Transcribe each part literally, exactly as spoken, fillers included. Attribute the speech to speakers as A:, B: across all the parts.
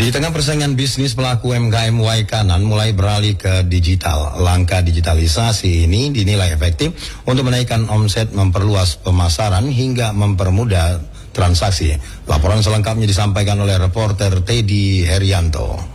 A: Di tengah persaingan bisnis, pelaku U M K M Waikanan mulai beralih ke digital. Langkah digitalisasi ini dinilai efektif untuk menaikkan omset, memperluas pemasaran hingga mempermudah transaksi. Laporan selengkapnya disampaikan oleh reporter Teddy Herianto.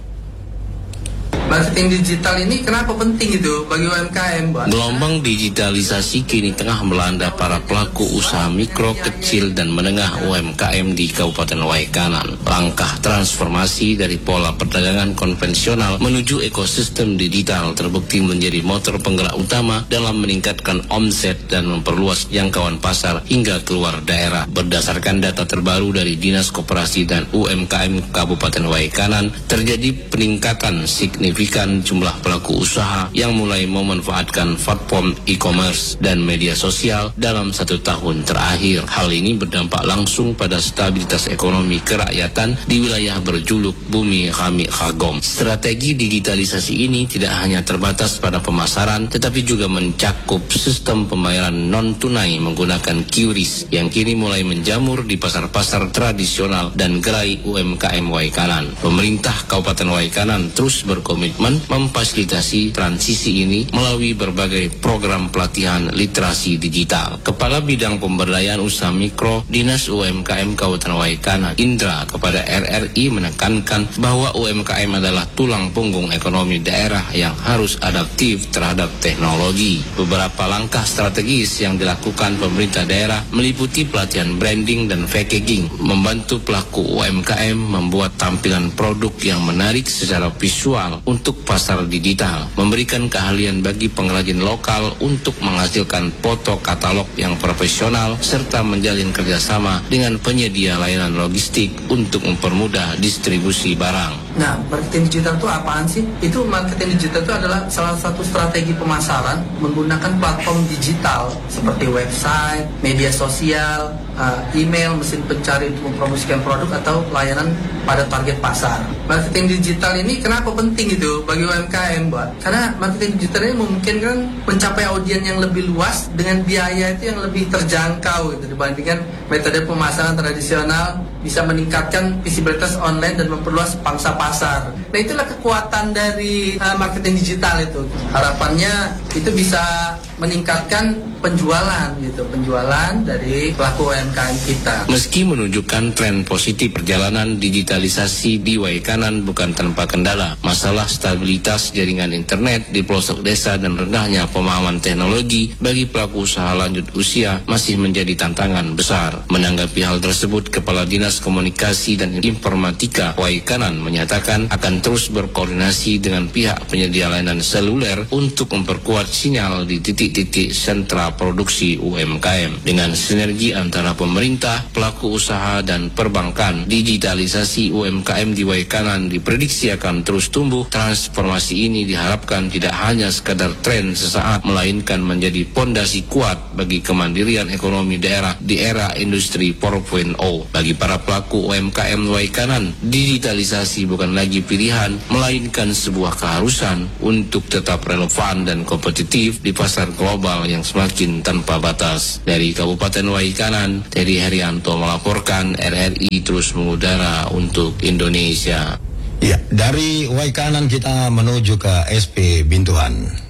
B: Marketing digital ini kenapa penting itu bagi U M K M, Pak?
C: Gelombang digitalisasi kini tengah melanda para pelaku usaha mikro, kecil, dan menengah U M K M di Kabupaten Waikanan. Langkah transformasi dari pola perdagangan konvensional menuju ekosistem digital terbukti menjadi motor penggerak utama dalam meningkatkan omset dan memperluas jangkauan pasar hingga keluar daerah. Berdasarkan data terbaru dari Dinas Koperasi dan U M K M Kabupaten Waikanan, terjadi peningkatan signifikan jumlah pelaku usaha yang mulai memanfaatkan platform e-commerce dan media sosial dalam satu tahun terakhir. Hal ini berdampak langsung pada stabilitas ekonomi kerakyatan di wilayah berjuluk Bumi Kami Kagom. Strategi digitalisasi ini tidak hanya terbatas pada pemasaran, tetapi juga mencakup sistem pembayaran non-tunai menggunakan Q R I S yang kini mulai menjamur di pasar-pasar tradisional dan gerai U M K M Waikanan. Pemerintah Kabupaten Waikanan terus berkomitmen memfasilitasi transisi ini melalui berbagai program pelatihan literasi digital. Kepala Bidang Pemberdayaan Usaha Mikro Dinas U M K M Kabupaten Waikanan, Indra, kepada R R I menekankan bahwa U M K M adalah tulang punggung ekonomi daerah yang harus adaptif terhadap teknologi. Beberapa langkah strategis yang dilakukan pemerintah daerah meliputi pelatihan branding dan packaging, membantu pelaku U M K M membuat tampilan produk yang menarik secara visual untuk pasar digital, memberikan keahlian bagi pengrajin lokal untuk menghasilkan foto katalog yang profesional, serta menjalin kerjasama dengan penyedia layanan logistik untuk mempermudah distribusi barang.
B: Nah, marketing digital itu apaan sih? Itu marketing digital itu adalah salah satu strategi pemasaran menggunakan platform digital seperti website, media sosial, email, mesin pencari untuk mempromosikan produk atau layanan pada target pasar. Marketing digital ini kenapa penting itu bagi U M K M, Mbak? Karena marketing digital ini memungkinkan mencapai audiens yang lebih luas dengan biaya itu yang lebih terjangkau gitu, dibandingkan metode pemasaran tradisional, bisa meningkatkan visibilitas online dan memperluas pangsa pasar. Nah, itulah kekuatan dari uh, marketing digital itu. Harapannya itu bisa meningkatkan penjualan gitu, penjualan dari pelaku U M K M kita.
C: Meski menunjukkan tren positif, perjalanan digitalisasi di Waikanan bukan tanpa kendala. Masalah stabilitas jaringan internet di pelosok desa dan rendahnya pemahaman teknologi bagi pelaku usaha lanjut usia masih menjadi tantangan besar. Menanggapi hal tersebut, Kepala Dinas Komunikasi dan Informatika Waikanan menyatakan akan terus berkoordinasi dengan pihak penyedia layanan seluler untuk memperkuat sinyal di titik-titik sentra produksi U M K M. Dengan sinergi antara pemerintah, pelaku usaha, dan perbankan, digitalisasi U M K M di Waikanan diprediksi akan terus tumbuh. Transformasi ini diharapkan tidak hanya sekadar tren sesaat, melainkan menjadi pondasi kuat bagi kemandirian ekonomi daerah di era industri empat titik nol. Bagi para pelaku U M K M Waikanan, digitalisasi bukan lagi pilihan, melainkan sebuah keharusan untuk tetap relevan dan kompetitif di pasar global yang semakin tanpa batas. Dari Kabupaten Waikanan, Teddy Herianto melaporkan. R R I terus mengudara untuk Indonesia.
A: Ya, dari Waikanan kita menuju ke S P Bintuhan.